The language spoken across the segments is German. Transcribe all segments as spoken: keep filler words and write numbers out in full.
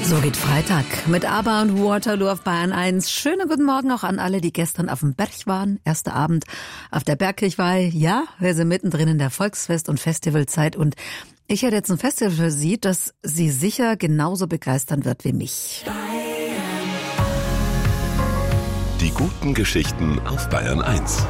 So geht Freitag mit ABBA und Waterloo auf Bayern eins. Schönen guten Morgen auch an alle, die gestern auf dem Berg waren. Erster Abend auf der Bergkirchweih. Ja, wir sind mittendrin in der Volksfest- und Festivalzeit und ich hätte jetzt ein Festival für Sie, das Sie sicher genauso begeistern wird wie mich. Die guten Geschichten auf Bayern eins.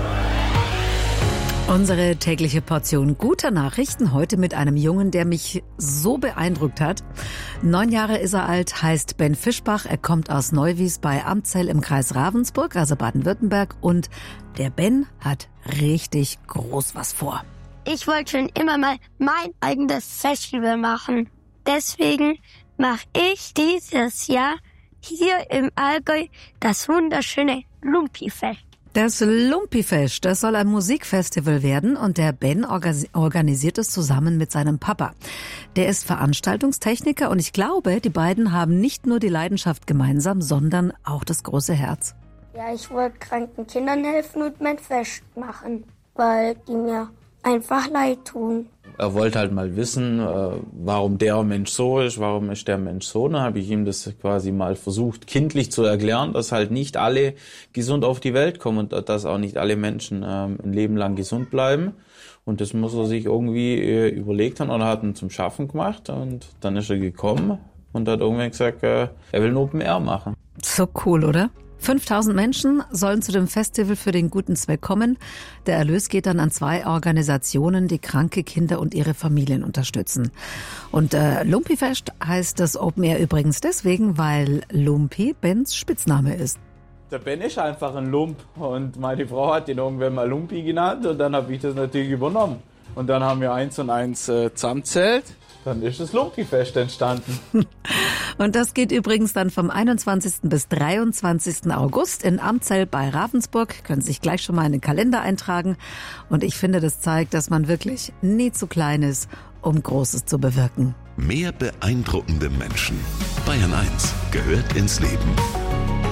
Unsere tägliche Portion guter Nachrichten heute mit einem Jungen, der mich so beeindruckt hat. Neun Jahre ist er alt, heißt Ben Fischbach. Er kommt aus Neuwies bei Amzell im Kreis Ravensburg, also Baden-Württemberg. Und der Ben hat richtig groß was vor. Ich wollte schon immer mal mein eigenes Festival machen. Deswegen mache ich dieses Jahr hier im Allgäu das wunderschöne Lumpi-Fest. Das Lumpi-Fest, das soll ein Musikfestival werden und der Ben organisiert es zusammen mit seinem Papa. Der ist Veranstaltungstechniker und ich glaube, die beiden haben nicht nur die Leidenschaft gemeinsam, sondern auch das große Herz. Ja, ich wollte kranken Kindern helfen und mein Fest machen, weil die mir einfach leid tun. Er wollte halt mal wissen, warum der Mensch so ist, warum ist der Mensch so. Dann habe ich ihm das quasi mal versucht, kindlich zu erklären, dass halt nicht alle gesund auf die Welt kommen und dass auch nicht alle Menschen ein Leben lang gesund bleiben. Und das muss er sich irgendwie überlegt haben und hat ihn zum Schaffen gemacht. Und dann ist er gekommen und hat irgendwann gesagt, er will ein Open Air machen. So cool, oder? fünftausend Menschen sollen zu dem Festival für den guten Zweck kommen. Der Erlös geht dann an zwei Organisationen, die kranke Kinder und ihre Familien unterstützen. Und äh, Lumpi-Fest heißt das Open Air übrigens deswegen, weil Lumpi Bens Spitzname ist. Der Ben ist einfach ein Lump und meine Frau hat ihn irgendwann mal Lumpi genannt und dann habe ich das natürlich übernommen. Und dann haben wir eins und eins äh, zusammenzählt. Dann ist das Lumpi-Fest entstanden. Und das geht übrigens dann vom einundzwanzigsten bis dreiundzwanzigsten August in Amzell bei Ravensburg. Können Sie sich gleich schon mal in den Kalender eintragen. Und ich finde, das zeigt, dass man wirklich nie zu klein ist, um Großes zu bewirken. Mehr beeindruckende Menschen. Bayern eins gehört ins Leben.